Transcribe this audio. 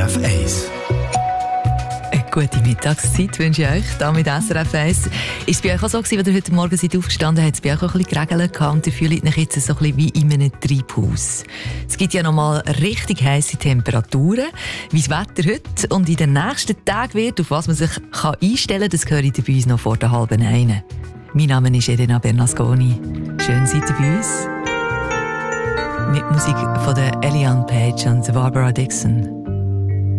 SRF 1. Eine gute Mittagszeit wünsche ich euch, hier mit SRF 1. Ist es bei euch auch so gewesen, wenn ihr heute Morgen seid aufgestanden seid, hat es bei euch auch ein bisschen geregelt gehabt und ihr fühlt euch jetzt so ein bisschen wie in einem Treibhaus? Es gibt ja noch mal richtig heisse Temperaturen. Wie das Wetter heute und in den nächsten Tagen wird, auf was man sich einstellen kann, das höre ich bei uns noch vor der 12:30. Mein Name ist Elena Bernasconi. Schön seid ihr bei uns. Mit Musik von der Eliane Page und Barbara Dixon.